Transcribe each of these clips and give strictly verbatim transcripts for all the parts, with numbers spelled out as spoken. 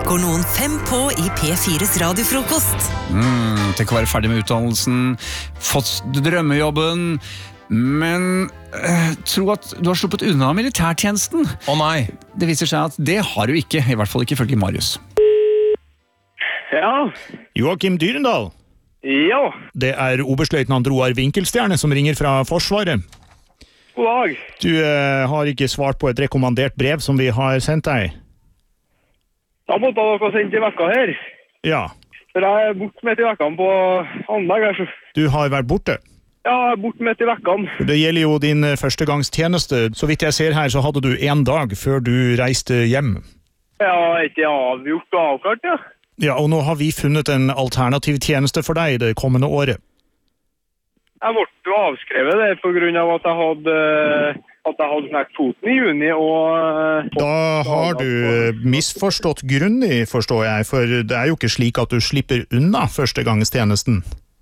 går noen fem på i P fires radiofrokost. Mm, tenk å være ferdig med utdannelsen, fått drømmejobben, men eh, tro at du har sluppet unna militærtjenesten. Å oh, nei. Det viser seg at det har du ikke, i hvert fall ikke ifølge Marius. Ja. Joakim Dyrendal. Ja. Det er oberstløytnant Roar Winkelstjerne som ringer fra Forsvaret. God dag. Du eh, har ikke svart på et rekommandert brev som vi har sendt deg. Da måtte dere sendt i vekka her. Ja. For jeg er bort midt i vekkene på anlegg her. Du har vært borte. Ja, jeg er bort midt i vekkene. Det gjelder jo din førstegangstjeneste. Så vidt jeg ser her, så hadde du en dag før du reiste hjem. Ja, ikke avgjort og avklart, ja. Ja, og nå har vi funnet en alternativ tjeneste for deg det kommende året. Jeg ble jo avskrevet der på grunn av at jeg hadde, at jeg hadde knekt foten i juni, og... Da har du misforstått grundig, forstår jeg, for det er jo ikke slik at du slipper unna førstegangstjenesten.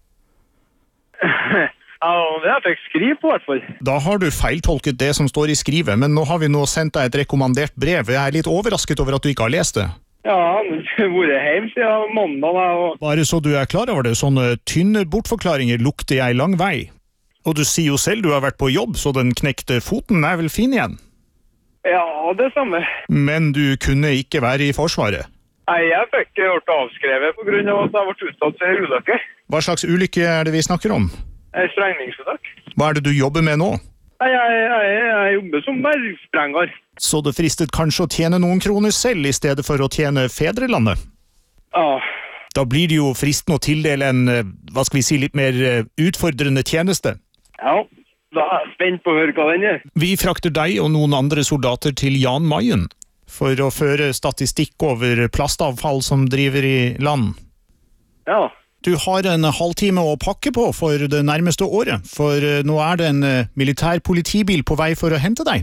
Ja, det jeg fikk skrive på, i hvert fall. Da har du feiltolket det som står i skrivet, men nå har vi nå sendt deg et rekommandert brev. Jeg er litt overrasket over at du ikke har lest det. Ja, han har vært hjemme siden mandag. Og... Bare så du er klar over det, sånne tynne bortforklaringer lukter jeg lang vei. Og du sier jo selv du har vært på jobb, så den knekte foten er vel fin igjen? Ja, det samme. Men du kunne ikke være i Forsvaret? Nei, jeg fikk gjort avskrevet på grunn av at jeg ble utsatt for ulykke. Hva slags ulykke er det vi snakker om? En sprengningsulykke. Hva er det du jobber med nå? Nei, jeg, jeg, jeg jobber som bergsprenger. Så det fristet kanskje å tjene noen kroner selv i stedet for å tjene fedrelandet? Ja. Da blir det jo fristende å tildele en, hva skal vi si, litt mer utfordrende tjeneste. Ja, da er jeg spent på å høre hva den er. Vi frakter deg og noen andre soldater til Jan Mayen for å føre statistikk over plastavfall som driver i land. Ja. Du har en halvtime å pakke på for det nærmeste året, for nå er det en militær politibil på vei for å hente deg.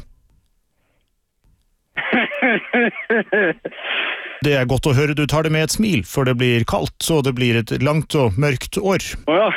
Det er godt å høre du tar det med et smil, for det blir kaldt, så det blir et langt og mørkt år. Å ja.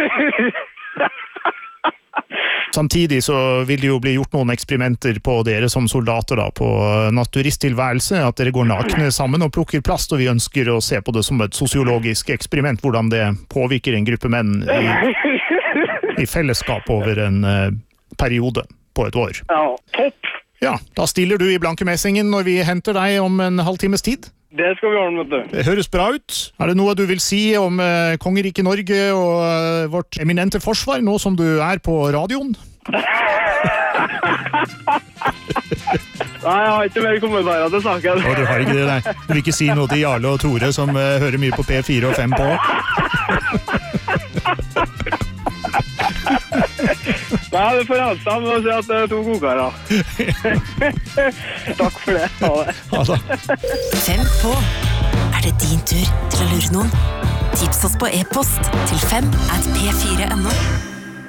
Samtidig så vil det jo bli gjort noen eksperimenter på dere som soldater da, på naturisttilværelse, at dere går nakne sammen og plukker plast, og vi ønsker å se på det som et sosiologisk eksperiment, hvordan det påvirker en gruppe menn i, i fellesskap over en uh, periode på et år. Ja, topp. Ja, da stiller du i blankemessingen når vi henter deg om en halvtimes tid. Det skal vi gjøre, vet du. Det høres bra ut. Er det noe du vil si om eh, Kongeriket Norge og eh, vårt eminente forsvar, nå som du er på radioen? Nei, jeg har ikke mer kommentarer til saken. Å, du har ikke det, nei. Du vil ikke si noe til Jarle og Tore som eh, hører mye på P fire og fem på? Nei, du får helse med å si at det er to kokarer. Takk for det. Ha det. Ha det. Fem på. Er det din tur til å lure noen? Tips oss på e-post til fem at p fire punktum no.